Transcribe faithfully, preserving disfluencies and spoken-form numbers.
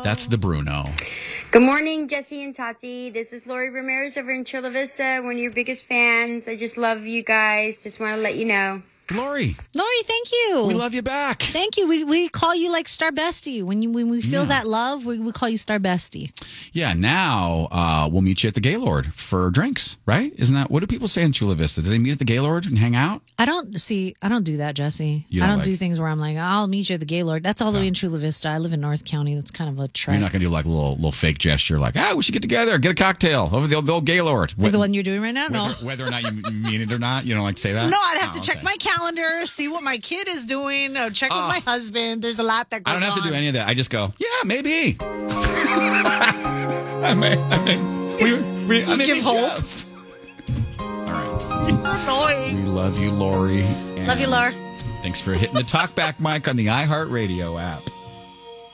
That's the Bruno. Good morning, Jesse and Tati. This is Lori Ramirez over in Chula Vista, one of your biggest fans. I just love you guys. Just want to let you know. Lori. Lori, thank you. We love you back. Thank you. We we call you like Star Bestie. When you when we feel Yeah. that love, we, we call you Star Bestie. Yeah, now uh, we'll meet you at the Gaylord for drinks, right? Isn't that, what do people say in Chula Vista? Do they meet at the Gaylord and hang out? I don't see. I don't do that, Jesse. You I don't don't like- do things where I'm like, I'll meet you at the Gaylord. That's all the way in Chula Vista. I live in North County. That's kind of a trek. You're not going to do like a little, little fake gesture like, ah, we should get together, get a cocktail over the old, the old Gaylord. Like the one you're doing right now? No. Whether, whether or not you mean it or not, you don't like to say that? No, I'd have Oh, to check okay. my calendar, see what my kid is doing, uh, check Oh. with my husband. There's a lot that goes I don't have to on. do any of that. I just go, yeah, maybe. I may, I may, we, we, I may give meet hope. you. All right. We love you, Lori. Love you, And Laura. Thanks for hitting the talkback mic on the iHeartRadio app.